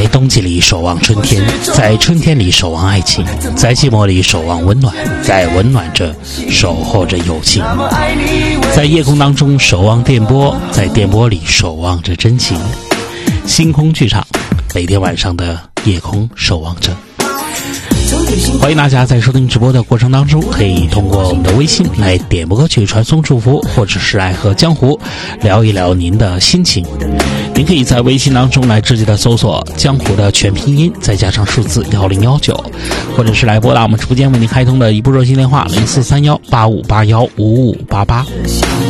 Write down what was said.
在冬季里守望春天，在春天里守望爱情，在寂寞里守望温暖，在温暖着守候着友情，在夜空当中守望电波，在电波里守望着真情。星空剧场，每天晚上的夜空守望着。欢迎大家在收听直播的过程当中，可以通过我们的微信来点播歌曲、传送祝福，或者是来和江湖聊一聊您的心情。您可以在微信当中来直接的搜索江湖的全拼音，再加上数字1019，或者是来拨打我们直播间为您开通的一部热线电话043185815588。